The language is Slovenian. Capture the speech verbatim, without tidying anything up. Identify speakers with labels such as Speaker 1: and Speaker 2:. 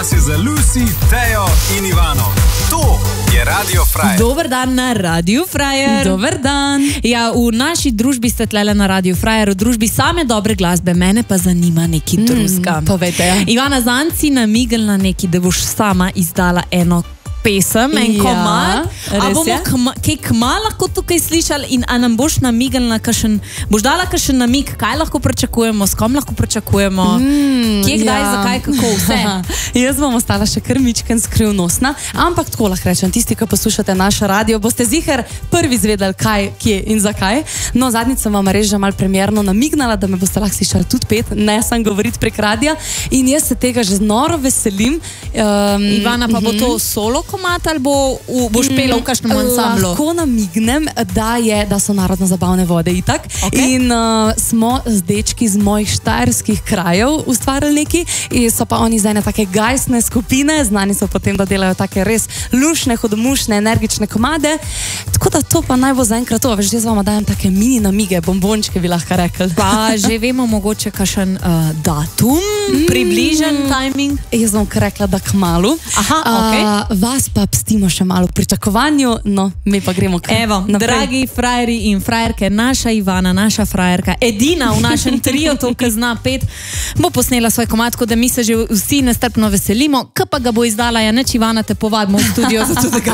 Speaker 1: čas je za Lucy, Tejo in Ivano. To je Radio Frajer.
Speaker 2: Dober dan na Radio Frajer.
Speaker 3: Dober dan.
Speaker 2: Ja, v naši družbi ste tlele na Radio Frajer, v družbi same dobre glasbe, mene pa zanima neki mm, drugega.
Speaker 3: Povejte.
Speaker 2: Ivana, zanj si namignila neki, da boš sama izdala eno pesem, en
Speaker 3: ja,
Speaker 2: komad. A bomo kma, kaj kma lahko tukaj slišali in a nam boš namignila kakšen, boš dala kakšen namig, kaj lahko pričakujemo, s kom lahko pričakujemo, mm, kje, kdaj, ja. zakaj, kako, vse.
Speaker 3: Jaz bom ostala še kar mičken skrivnostna, ampak tako lahko rečem, tisti, ki poslušate naš radio, boste ziher prvi zvedeli, kaj, kje in zakaj. No, zadnjič sem vam res že malo premjerno namignala, da me boste lahko slišali tudi pet, ne sam govoriti prek radia in jaz se tega že noro veselim. Um,
Speaker 2: Ivana, pa bo to solo komad ali bo, v, boš pela v kakšnem ansamblu?
Speaker 3: Lahko namignem, da, je, da so narodno-zabavne vode itak. Okay. In uh, smo z dečki iz mojih štajerskih krajev ustvarili neki in so pa oni zdaj ene take gajsne skupine, znani so potem, da delajo take res lušne, hodomušne, energične komade. Tako da to pa naj bo zaenkrat to. Veš, jaz vama dajem take mini namige, bombončke bi lahko rekli.
Speaker 2: Pa že vemo mogoče kakšen uh, datum, mm. približen timing?
Speaker 3: Jaz bom kar rekla, da kmalu.
Speaker 2: Aha, okej. Okay.
Speaker 3: Uh, vas pa pstimo še malo v pričakovanju, no, mi pa gremo kar
Speaker 2: Evo,
Speaker 3: naprej.
Speaker 2: Dragi frajeri in frajerke, naša Ivana, naša frajerka, edina v našem trio, to, ki zna pet, bo posnela svoj komad, tako da mi se že vsi nestrpno veselimo, k pa ga bo izdala, ja neč Ivana, te povabimo v studio, zato da ga